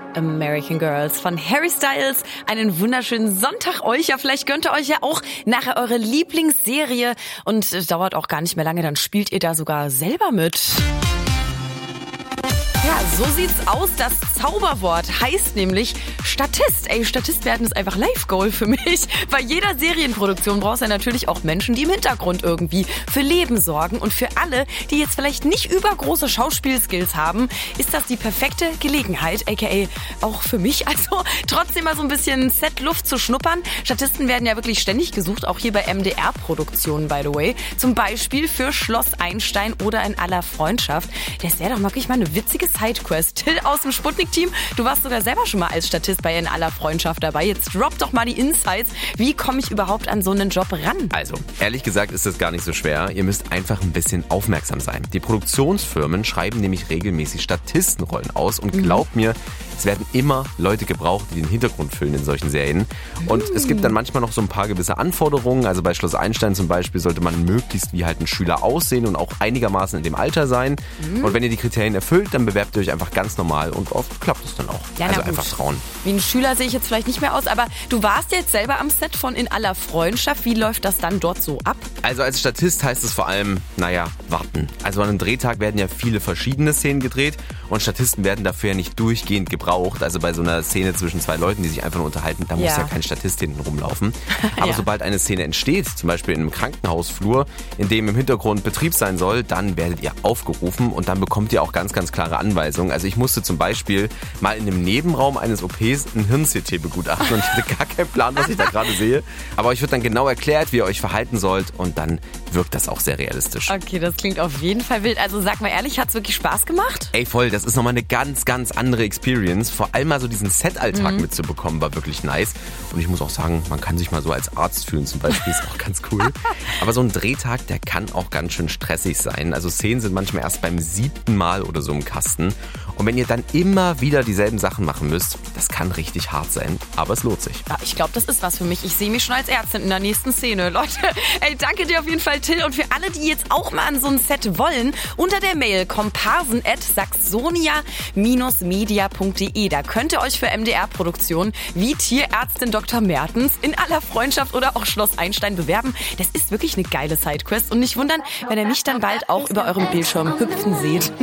American Girls von Harry Styles. Einen wunderschönen Sonntag euch. Ja, vielleicht gönnt ihr euch ja auch nachher eure Lieblingsserie und es dauert auch gar nicht mehr lange, dann spielt ihr da sogar selber mit. Ja, so sieht's aus. Das Zauberwort heißt nämlich Statist. Statist werden ist einfach Life-Goal für mich. Bei jeder Serienproduktion brauchst du ja natürlich auch Menschen, die im Hintergrund irgendwie für Leben sorgen. Und für alle, die jetzt vielleicht nicht übergroße Schauspielskills haben, ist das die perfekte Gelegenheit, aka auch für mich, also trotzdem mal so ein bisschen Set-Luft zu schnuppern. Statisten werden ja wirklich ständig gesucht, auch hier bei MDR-Produktionen, by the way. Zum Beispiel für Schloss Einstein oder In aller Freundschaft. Das wäre doch wirklich mal eine witzige Sidequest. Till aus dem Sputnik-Team, du warst sogar selber schon mal als Statist bei In aller Freundschaft dabei. Jetzt drop doch mal die Insights. Wie komme ich überhaupt an so einen Job ran? Also, ehrlich gesagt ist das gar nicht so schwer. Ihr müsst einfach ein bisschen aufmerksam sein. Die Produktionsfirmen schreiben nämlich regelmäßig Statistenrollen aus und glaubt mir, es werden immer Leute gebraucht, die den Hintergrund füllen in solchen Serien. Und es gibt dann manchmal noch so ein paar gewisse Anforderungen. Also bei Schloss Einstein zum Beispiel sollte man möglichst wie halt ein Schüler aussehen und auch einigermaßen in dem Alter sein. Und wenn ihr die Kriterien erfüllt, dann bewerbt ihr euch einfach ganz normal und oft klappt es dann auch. Ja, also einfach trauen. Wie ein Schüler sehe ich jetzt vielleicht nicht mehr aus, aber du warst jetzt selber am Set von In aller Freundschaft. Wie läuft das dann dort so ab? Also als Statist heißt es vor allem, warten. Also an einem Drehtag werden ja viele verschiedene Szenen gedreht und Statisten werden dafür ja nicht durchgehend gebraucht. Also bei so einer Szene zwischen zwei Leuten, die sich einfach nur unterhalten, da muss ja kein Statist hinten rumlaufen. Aber sobald eine Szene entsteht, zum Beispiel in einem Krankenhausflur, in dem im Hintergrund Betrieb sein soll, dann werdet ihr aufgerufen und dann bekommt ihr auch ganz, ganz klare Anweisungen. Also ich musste zum Beispiel mal in dem Nebenraum eines OPs ein Hirn-CT begutachten und ich hatte gar keinen Plan, was ich da gerade sehe. Aber euch wird dann genau erklärt, wie ihr euch verhalten sollt und dann wirkt das auch sehr realistisch. Okay, das klingt auf jeden Fall wild. Also sag mal ehrlich, hat's wirklich Spaß gemacht? Ey, voll, das ist nochmal eine ganz, ganz andere Experience. Vor allem mal so diesen Set-Alltag mitzubekommen, war wirklich nice. Und ich muss auch sagen, man kann sich mal so als Arzt fühlen zum Beispiel, ist auch ganz cool. Aber so ein Drehtag, der kann auch ganz schön stressig sein. Also Szenen sind manchmal erst beim 7. Mal oder so im Kasten. Und wenn ihr dann immer wieder dieselben Sachen machen müsst, das kann richtig hart sein, aber es lohnt sich. Ja, ich glaube, das ist was für mich. Ich sehe mich schon als Ärztin in der nächsten Szene. Leute, ey, danke dir auf jeden Fall, Till. Und für alle, die jetzt auch mal an so ein Set wollen, unter der Mail komparsen@saxonia-media.de. Da könnt ihr euch für MDR-Produktionen wie Tierärztin Dr. Mertens, In aller Freundschaft oder auch Schloss Einstein bewerben. Das ist wirklich eine geile Sidequest. Und nicht wundern, wenn ihr mich dann bald auch über eurem Bildschirm hüpfen seht.